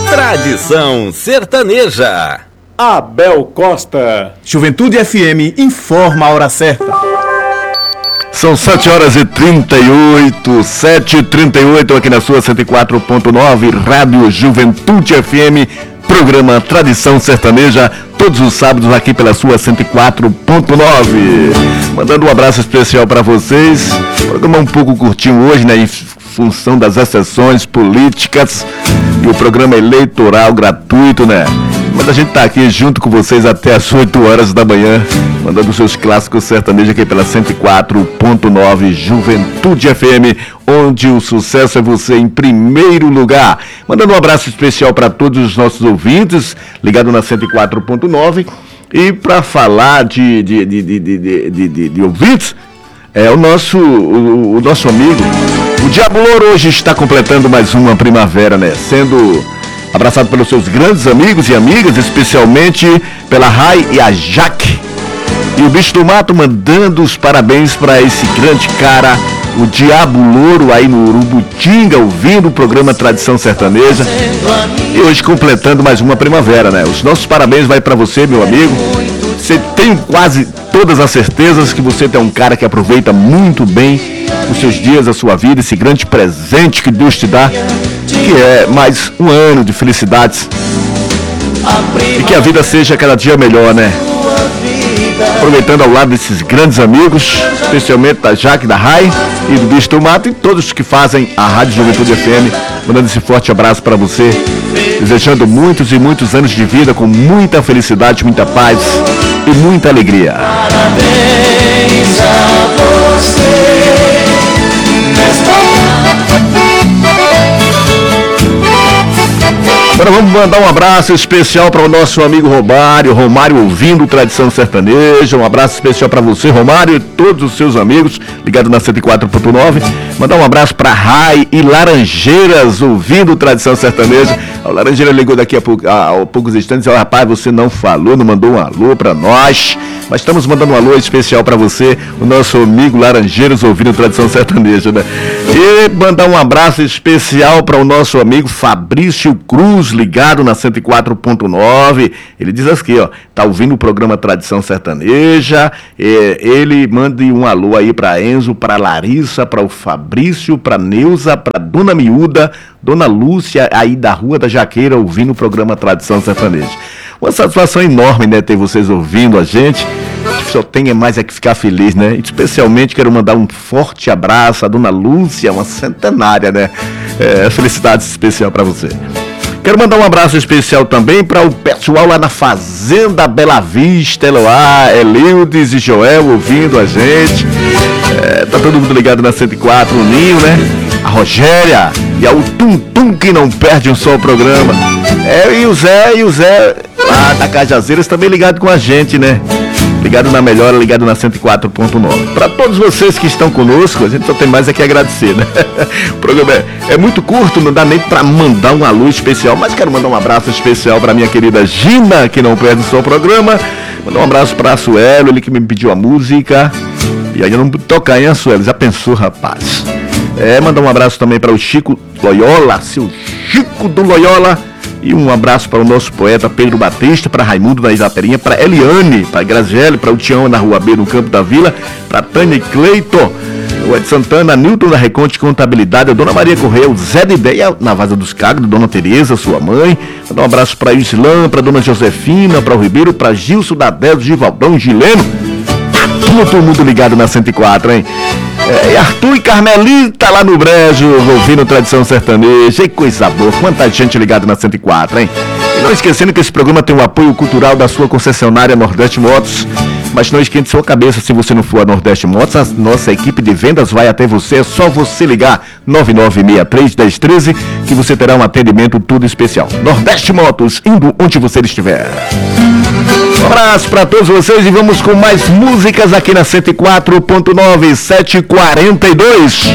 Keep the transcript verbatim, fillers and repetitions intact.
Tradição sertaneja. Abel Costa. Juventude F M informa a hora certa. São sete horas e trinta e oito, sete e trinta e oito aqui na sua cento e quatro ponto nove, Rádio Juventude F M, programa Tradição Sertaneja, todos os sábados aqui pela sua cento e quatro ponto nove. Mandando um abraço especial para vocês. Programa um pouco curtinho hoje, né, em função das exceções políticas e o programa eleitoral gratuito, né? Mas a gente tá aqui junto com vocês até as oito horas da manhã, mandando seus clássicos sertanejos aqui pela cento e quatro ponto nove Juventude F M, onde o sucesso é você em primeiro lugar. Mandando um abraço especial para todos os nossos ouvintes, ligado na cento e quatro ponto nove. E para falar de, de, de, de, de, de, de, de ouvintes, é o nosso, o, o nosso amigo, o Diabo Louro, hoje está completando mais uma primavera, né? Sendo abraçado pelos seus grandes amigos e amigas, especialmente pela Rai e a Jaque. E o Bicho do Mato mandando os parabéns para esse grande cara, o Diabo Louro, aí no Urubutinga, ouvindo o programa Tradição Sertaneja. E hoje completando mais uma primavera, né? Os nossos parabéns vai para você, meu amigo. Você tem quase todas as certezas que você é um cara que aproveita muito bem os seus dias, a sua vida, esse grande presente que Deus te dá, que é mais um ano de felicidades. E que a vida seja cada dia melhor, né? Aproveitando ao lado desses grandes amigos, especialmente da Jaque, da Rai e do Bicho do Mato, e todos que fazem a Rádio Juventude F M, mandando esse forte abraço para você, desejando muitos e muitos anos de vida com muita felicidade, muita paz e muita alegria. Parabéns a você nesta... Agora vamos mandar um abraço especial para o nosso amigo Romário, Romário ouvindo Tradição Sertaneja. Um abraço especial para você, Romário, e todos os seus amigos ligados na cento e quatro ponto nove. Mandar um abraço para Rai e Laranjeiras ouvindo Tradição Sertaneja. O Laranjeira ligou daqui a, pou, a, a poucos instantes e falou: rapaz, você não falou, não mandou um alô para nós. Mas estamos mandando um alô especial para você, o nosso amigo Laranjeiras ouvindo Tradição Sertaneja, né? E mandar um abraço especial para o nosso amigo Fabrício Cruz, ligado na cento e quatro ponto nove. Ele diz aqui, ó, tá ouvindo o programa Tradição Sertaneja. É, ele manda um alô aí para Enzo, para Larissa, para o Fabrício, para Neuza, para Dona Miúda, Dona Lúcia, aí da Rua da Jaqueira, ouvindo o programa Tradição Sertaneja. Uma satisfação enorme, né, ter vocês ouvindo a gente. Só tem mais é que ficar feliz, né? Especialmente quero mandar um forte abraço à Dona Lúcia, uma centenária, né? É, felicidades especial para você. Quero mandar um abraço especial também para o pessoal lá na Fazenda Bela Vista, Eloá, Elildes e Joel ouvindo a gente. É, tá todo mundo ligado na cento e quatro, o Ninho, né? A Rogéria e ao Tum Tum que não perde um só o programa. É, e o Zé, e o Zé lá da Cajazeiras também ligado com a gente, né? Ligado na Melhora, ligado na cento e quatro ponto nove. Para todos vocês que estão conosco, a gente só tem mais é que agradecer, né? O programa é, é muito curto, não dá nem para mandar um alô especial, mas quero mandar um abraço especial para minha querida Gina, que não perde o seu programa. Mandar um abraço para a Suelo, ele que me pediu a música. E aí eu não tocar, hein, a Suelo? Já pensou, rapaz? É, mandar um abraço também para o Chico Loyola, seu Chico do Loyola. E um abraço para o nosso poeta Pedro Batista, para Raimundo da Isaperinha, para Eliane, para Graziele, para o Tião na Rua B, no Campo da Vila, para Tânia e Cleiton, o Ed Santana, Nilton da Reconte Contabilidade, a Dona Maria Correia, o Zé de Ideia na Vaza dos Cagos, Dona Tereza, sua mãe. Mandar um abraço para Islã, para Dona Josefina, para o Ribeiro, para Gilson da Deus, Givaldão, Gileno. Todo mundo ligado na cento e quatro, hein? É, Arthur e Carmelita lá no Brejo, ouvindo Tradição Sertaneja. Que coisa boa, quanta gente ligada na cento e quatro, hein? E não esquecendo que esse programa tem o apoio cultural da sua concessionária Nordeste Motos. Mas não esquente sua cabeça, se você não for a Nordeste Motos, a nossa equipe de vendas vai até você. É só você ligar nove nove seis três, um zero um três que você terá um atendimento tudo especial. Nordeste Motos, indo onde você estiver. Um abraço para todos vocês e vamos com mais músicas aqui na cento e quatro ponto nove, sete e quarenta e dois.